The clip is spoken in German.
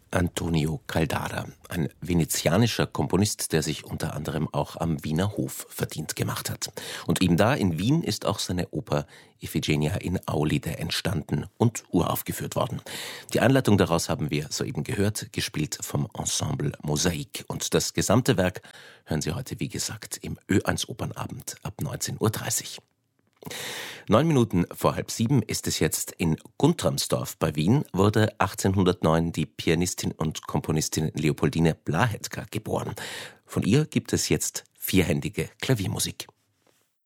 Antonio Caldara, ein venezianischer Komponist, der sich unter anderem auch am Wiener Hof verdient gemacht hat. Und eben da in Wien ist auch seine Oper Iphigenia in Aulide entstanden und uraufgeführt worden. Die Einleitung daraus haben wir soeben gehört, gespielt vom Ensemble Mosaik. Und das gesamte Werk hören Sie heute, wie gesagt, im Ö1 Opernabend ab 19:30 Uhr. 9 Minuten vor 6:30 ist es jetzt. In Guntramsdorf bei Wien wurde 1809 die Pianistin und Komponistin Leopoldine Blahetka geboren. Von ihr gibt es jetzt vierhändige Klaviermusik.